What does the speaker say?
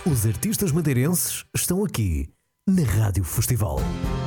Os artistas madeirenses estão aqui na Rádio Festival.